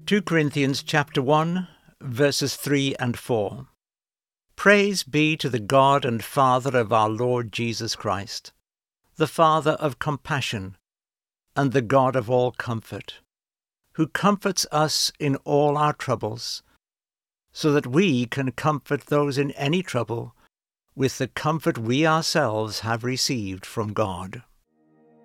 2 Corinthians chapter 1, verses 3 and 4. Praise be to the God and Father of our Lord Jesus Christ, the Father of compassion and the God of all comfort, who comforts us in all our troubles, so that we can comfort those in any trouble with the comfort we ourselves have received from God.